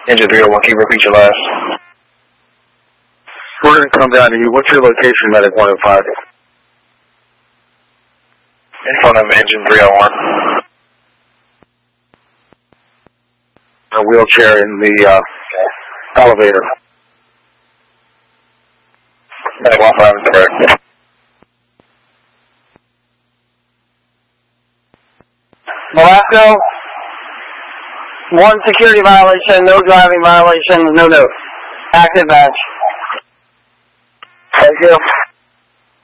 Engine 301, can you repeat your last? We're going to come down to you. What's your location, Medic 105? In front of Engine 301. A wheelchair in the elevator. Medic 105 is correct. Velasco, 1 security violation, no driving violation, no note. Active badge. Thank you.